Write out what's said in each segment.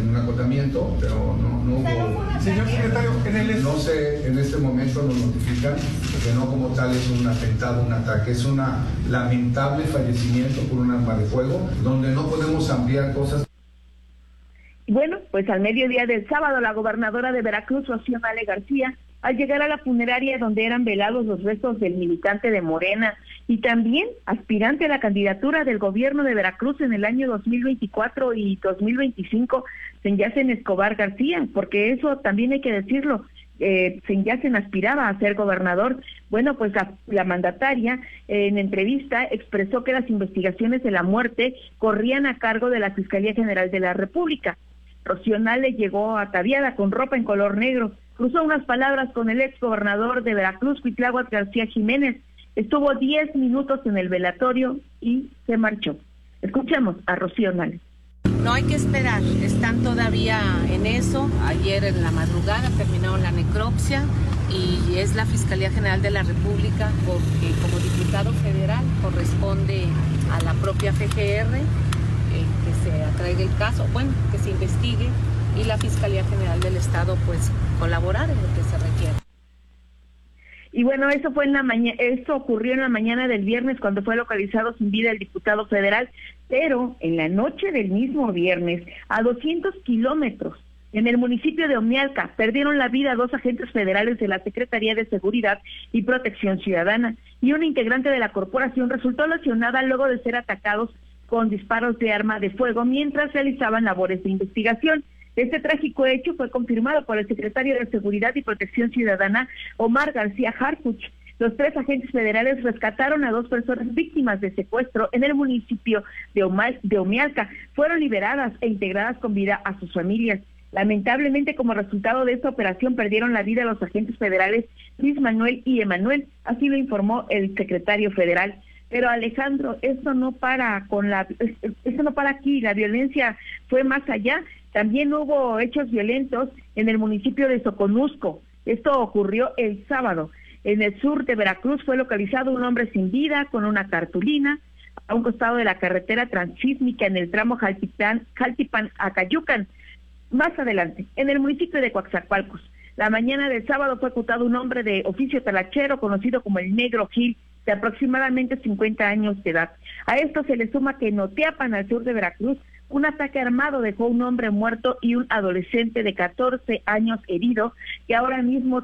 en un acotamiento, pero no hubo... Señor secretario, No sé, en este momento nos notifican que no como tal es un atentado, un ataque, es un lamentable fallecimiento por un arma de fuego, donde no podemos ampliar cosas. Bueno, pues al mediodía del sábado, la gobernadora de Veracruz, Rocío Nale García, al llegar a la funeraria donde eran velados los restos del militante de Morena y también aspirante a la candidatura del gobierno de Veracruz en el año 2024 y 2025, Senyacen Escobar García, porque eso también hay que decirlo, Senyacen aspiraba a ser gobernador. Bueno, pues la mandataria en entrevista expresó que las investigaciones de la muerte corrían a cargo de la Fiscalía General de la República. Rocío Nale llegó ataviada con ropa en color negro, cruzó unas palabras con el ex gobernador de Veracruz, Cuitláhuac García Jiménez, estuvo 10 minutos en el velatorio y se marchó. Escuchemos a Rocío Nale. No hay que esperar, están todavía en eso. Ayer en la madrugada terminaron la necropsia y es la Fiscalía General de la República, porque como diputado federal corresponde a la propia FGR que se atraiga el caso, bueno, que se investigue, y la Fiscalía General del Estado pues colaborar en lo que se requiere. Y bueno, eso ocurrió en la mañana del viernes cuando fue localizado sin vida el diputado federal, pero en la noche del mismo viernes, a 200 kilómetros, en el municipio de Omialca, perdieron la vida 2 agentes federales de la Secretaría de Seguridad y Protección Ciudadana, y una integrante de la corporación resultó lesionada luego de ser atacados con disparos de arma de fuego mientras realizaban labores de investigación. Este trágico hecho fue confirmado por el secretario de Seguridad y Protección Ciudadana, Omar García Harfuch. Los 3 agentes federales rescataron a 2 personas víctimas de secuestro en el municipio de Omialca. Fueron liberadas e integradas con vida a sus familias. Lamentablemente, como resultado de esta operación, perdieron la vida los agentes federales Luis Manuel y Emanuel, así lo informó el secretario federal. Pero Alejandro, esto no para aquí, la violencia fue más allá. También hubo hechos violentos en el municipio de Soconusco. Esto ocurrió el sábado. En el sur de Veracruz fue localizado un hombre sin vida con una cartulina a un costado de la carretera transísmica en el tramo Jaltipan a Cayucan. Más adelante, en el municipio de Coaxacualcos, la mañana del sábado fue ejecutado un hombre de oficio talachero conocido como el Negro Gil, de aproximadamente 50 años de edad. A esto se le suma que en Oteapan, al sur de Veracruz, un ataque armado dejó un hombre muerto y un adolescente de 14 años herido, que ahora mismo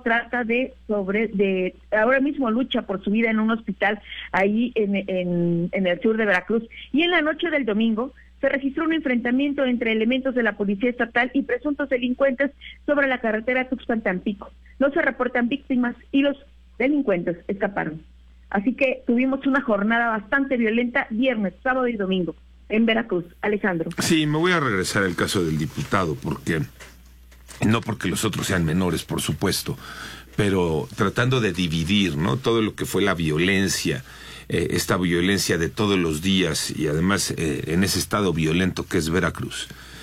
ahora mismo lucha por su vida en un hospital ahí en el sur de Veracruz. Y en la noche del domingo se registró un enfrentamiento entre elementos de la Policía Estatal y presuntos delincuentes sobre la carretera Tuxpan-Tampico. No se reportan víctimas y los delincuentes escaparon. Así que tuvimos una jornada bastante violenta viernes, sábado y domingo en Veracruz. Alejandro. Sí, me voy a regresar al caso del diputado, no porque los otros sean menores, por supuesto, pero tratando de dividir, ¿no?, todo lo que fue la violencia, esta violencia de todos los días, y además en ese estado violento que es Veracruz.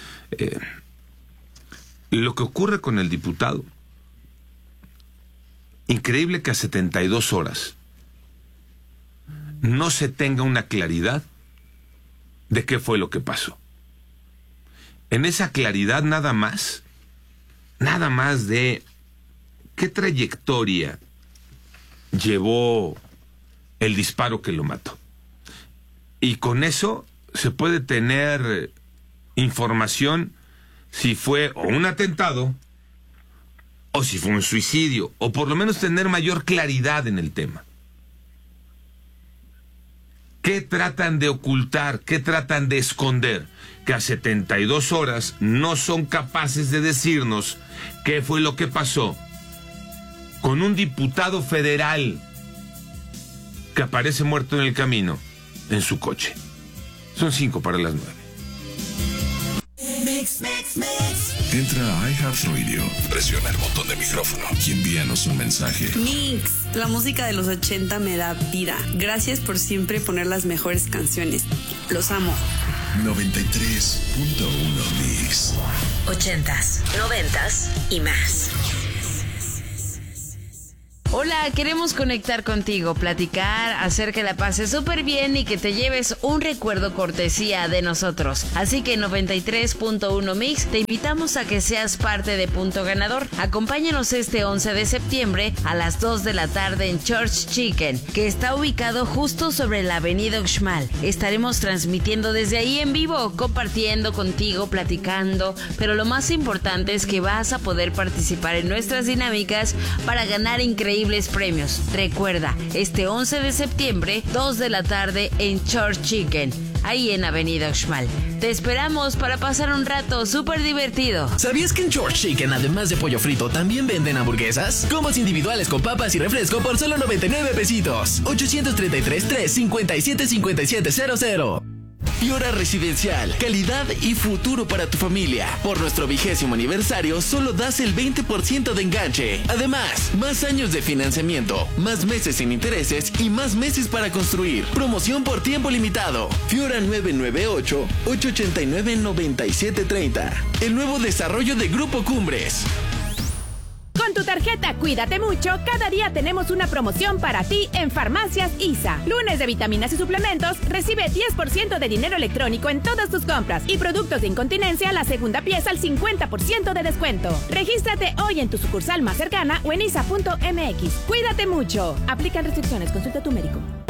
Lo que ocurre con el diputado, increíble que a 72 horas no se tenga una claridad de qué fue lo que pasó. En esa claridad nada más de qué trayectoria llevó el disparo que lo mató. Y con eso se puede tener información si fue o un atentado o si fue un suicidio, o por lo menos tener mayor claridad en el tema. ¿Qué tratan de ocultar? ¿Qué tratan de esconder? Que a 72 horas no son capaces de decirnos qué fue lo que pasó con un diputado federal que aparece muerto en el camino en su coche. Son 5:09. Entra a iHeartRadio, presiona el botón de micrófono y envíanos un mensaje. Mix, la música de los 80 me da vida. Gracias por siempre poner las mejores canciones. Los amo. 93.1 Mix. 80s, 90s y más. Hola, queremos conectar contigo, platicar, hacer que la pases súper bien y que te lleves un recuerdo cortesía de nosotros. Así que 93.1 Mix, te invitamos a que seas parte de Punto Ganador. Acompáñanos este 11 de septiembre a las 2 de la tarde en Church Chicken, que está ubicado justo sobre la avenida Uxmal. Estaremos transmitiendo desde ahí en vivo, compartiendo contigo, platicando, pero lo más importante es que vas a poder participar en nuestras dinámicas para ganar increíbles premios. Recuerda, este 11 de septiembre, 2 de la tarde en Church Chicken, ahí en Avenida Uxmal. Te esperamos para pasar un rato súper divertido. ¿Sabías que en Church Chicken, además de pollo frito, también venden hamburguesas? Combos individuales con papas y refresco por solo 99 pesitos. 833-357-5700. Fiora Residencial, calidad y futuro para tu familia. Por nuestro 20º aniversario, solo das el 20% de enganche. Además, más años de financiamiento, más meses sin intereses y más meses para construir. Promoción por tiempo limitado. Fiora 998-889-9730. El nuevo desarrollo de Grupo Cumbres. Con tu tarjeta Cuídate Mucho, cada día tenemos una promoción para ti en Farmacias ISA. Lunes de vitaminas y suplementos, recibe 10% de dinero electrónico en todas tus compras y productos de incontinencia, la segunda pieza al 50% de descuento. Regístrate hoy en tu sucursal más cercana o en isa.mx. Cuídate mucho. Aplican restricciones, consulta a tu médico.